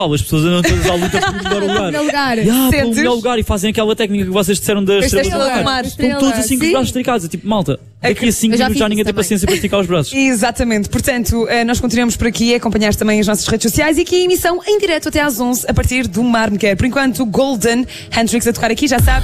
as pessoas andam todas à luta pelo melhor lugar. Pelo melhor lugar e fazem aquela técnica que vocês disseram das estrelas do mar. Estão todos assim com os braços esticados. Tipo, malta, daqui a 5 minutos já ninguém tem paciência para esticar os braços. Exatamente. Portanto, nós continuamos por aqui a acompanhar também as nossas redes sociais e aqui a emissão em direto até às 11 a partir do Mar Me Quer. Por enquanto, Golden Hendrix a tocar aqui, já sabe.